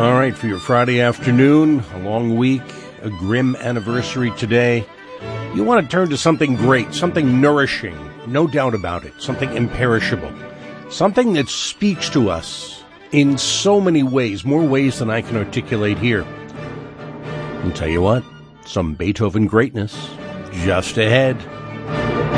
All right, for your Friday afternoon, a long week, a grim anniversary today, you want to turn to something great, something nourishing, no doubt about it, something imperishable, something that speaks to us in so many ways, more ways than I can articulate here. I'll tell you what, some Beethoven greatness just ahead.